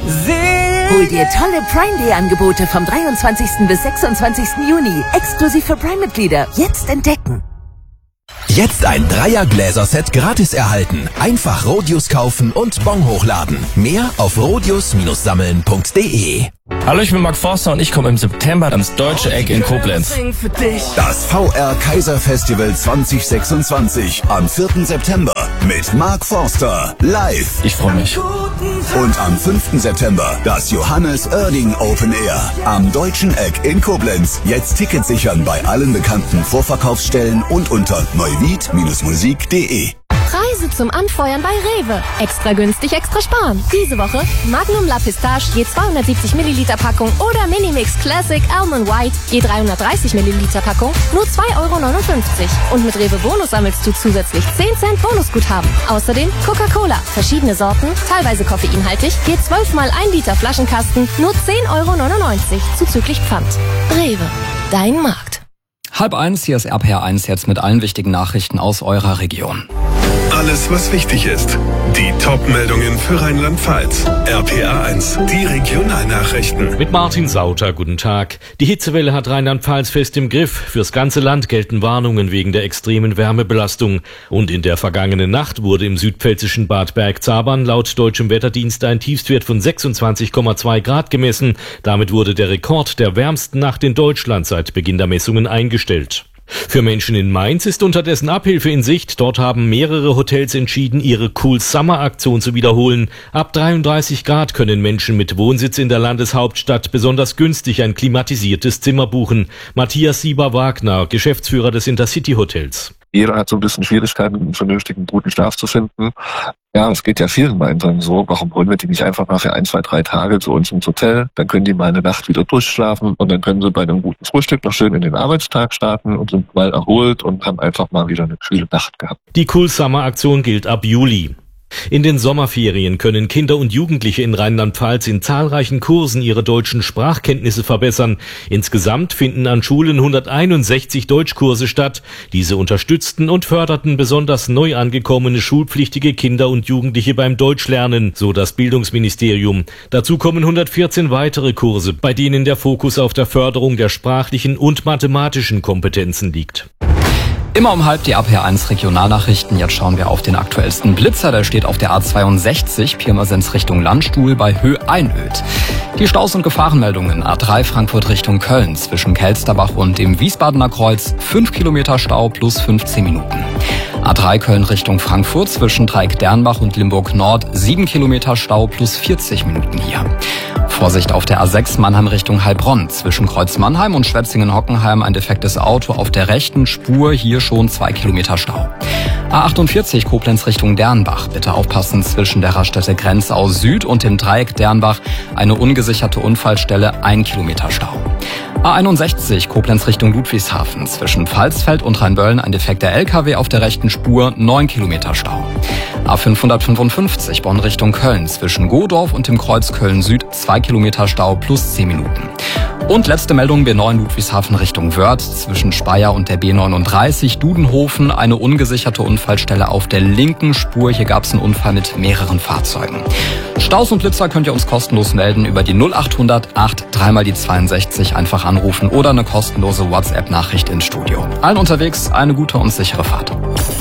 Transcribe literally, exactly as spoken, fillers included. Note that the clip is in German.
Hol dir tolle Prime Day Angebote vom dreiundzwanzigsten bis sechsundzwanzigsten Juni. Exklusiv für Prime-Mitglieder. Jetzt entdecken. Jetzt ein Dreier-Gläser-Set gratis erhalten. Einfach Rodius kaufen und Bon hochladen. Mehr auf rodius sammeln punkt de. Hallo, ich bin Mark Forster und ich komme im September ans Deutsche Eck in Koblenz. Das V R Kaiser Festival zwanzig sechsundzwanzig am vierten September mit Mark Forster live. Ich freue mich. Und am fünften September das Johannes Oerding Open Air am Deutschen Eck in Koblenz. Jetzt Tickets sichern bei allen bekannten Vorverkaufsstellen und unter neuwied Musik punkt de. Preise zum Anfeuern bei Rewe. Extra günstig, extra sparen. Diese Woche Magnum La Pistache je zweihundertsiebzig Milliliter Packung oder Minimix Classic Almond White je dreihundertdreißig Milliliter Packung nur zwei Euro neunundfünfzig. Und mit Rewe Bonus sammelst du zusätzlich zehn Cent Bonusguthaben. Außerdem Coca-Cola, verschiedene Sorten, teilweise koffeinhaltig, je zwölf mal ein Liter Flaschenkasten, nur zehn Euro neunundneunzig, zuzüglich Pfand. Rewe, dein Markt. Halb eins, hier ist R P R eins jetzt mit allen wichtigen Nachrichten aus eurer Region. Alles, was wichtig ist. Die Top-Meldungen für Rheinland-Pfalz. R P R eins, die Regionalnachrichten. Mit Martin Sauter, guten Tag. Die Hitzewelle hat Rheinland-Pfalz fest im Griff. Fürs ganze Land gelten Warnungen wegen der extremen Wärmebelastung. Und in der vergangenen Nacht wurde im südpfälzischen Bad Bergzabern laut deutschem Wetterdienst ein Tiefstwert von sechsundzwanzig Komma zwei Grad gemessen. Damit wurde der Rekord der wärmsten Nacht in Deutschland seit Beginn der Messungen eingestellt. Für Menschen in Mainz ist unterdessen Abhilfe in Sicht. Dort haben mehrere Hotels entschieden, ihre Cool Summer Aktion zu wiederholen. Ab dreiunddreißig Grad können Menschen mit Wohnsitz in der Landeshauptstadt besonders günstig ein klimatisiertes Zimmer buchen. Matthias Sieber-Wagner, Geschäftsführer des Intercity Hotels. Jeder hat so ein bisschen Schwierigkeiten, einen vernünftigen, guten Schlaf zu finden. Ja, es geht ja vielen Mainzern so. Warum holen wir die nicht einfach mal für ein, zwei, drei Tage zu uns ins Hotel? Dann können die mal eine Nacht wieder durchschlafen und dann können sie bei einem guten Frühstück noch schön in den Arbeitstag starten und sind mal erholt und haben einfach mal wieder eine kühle Nacht gehabt. Die Cool Summer Aktion gilt ab Juli. In den Sommerferien können Kinder und Jugendliche in Rheinland-Pfalz in zahlreichen Kursen ihre deutschen Sprachkenntnisse verbessern. Insgesamt finden an Schulen hunderteinundsechzig Deutschkurse statt. Diese unterstützten und förderten besonders neu angekommene schulpflichtige Kinder und Jugendliche beim Deutschlernen, so das Bildungsministerium. Dazu kommen hundertvierzehn weitere Kurse, bei denen der Fokus auf der Förderung der sprachlichen und mathematischen Kompetenzen liegt. Immer um halb die R P R eins Regionalnachrichten. Jetzt schauen wir auf den aktuellsten Blitzer. Der steht auf der A zweiundsechzig, Pirmasens Richtung Landstuhl bei Höhe-Einöd. Die Staus- und Gefahrenmeldungen. A drei Frankfurt Richtung Köln zwischen Kelsterbach und dem Wiesbadener Kreuz. fünf Kilometer Stau plus fünfzehn Minuten. A drei Köln Richtung Frankfurt zwischen Dreieck-Dernbach und Limburg Nord. sieben Kilometer Stau plus vierzig Minuten hier. Vorsicht auf der A sechs Mannheim Richtung Heilbronn. Zwischen Kreuz Mannheim und Schwetzingen-Hockenheim ein defektes Auto auf der rechten Spur. Hier schon zwei Kilometer Stau. A achtundvierzig Koblenz Richtung Dernbach. Bitte aufpassen zwischen der Raststätte Grenzau Süd und dem Dreieck Dernbach. Eine ungesicherte Unfallstelle, ein Kilometer Stau. A einundsechzig Koblenz Richtung Ludwigshafen. Zwischen Pfalzfeld und Rheinböllen ein defekter L K W auf der rechten Spur, neun Kilometer Stau. A fünfhundertfünfundfünfzig Bonn Richtung Köln. Zwischen Godorf und dem Kreuz Köln Süd zwei Kilometer Stau plus zehn Minuten. Und letzte Meldung, B neun Ludwigshafen Richtung Wörth. Zwischen Speyer und der B neununddreißig Dudenhofen eine ungesicherte Unfallstelle auf der linken Spur. Hier gab es einen Unfall mit mehreren Fahrzeugen. Staus und Blitzer könnt ihr uns kostenlos melden über die null achthundert acht dreimal die zweiundsechzig. Einfach anrufen oder eine kostenlose WhatsApp-Nachricht ins Studio. Allen unterwegs eine gute und sichere Fahrt.